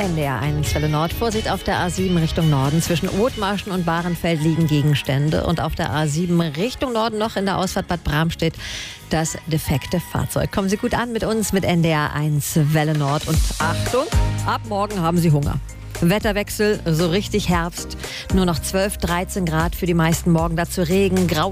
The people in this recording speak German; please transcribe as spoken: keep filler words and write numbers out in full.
N D R eins Welle Nord. Vorsicht auf der A sieben Richtung Norden. Zwischen Othmarschen und Bahrenfeld liegen Gegenstände. Und auf der A sieben Richtung Norden noch in der Ausfahrt Bad Bramstedt das defekte Fahrzeug. Kommen Sie gut an mit uns mit N D R eins Welle Nord. Und Achtung, ab morgen haben Sie Hunger. Wetterwechsel, so richtig Herbst. Nur noch zwölf, dreizehn Grad für die meisten Morgen. Dazu Regen, grau.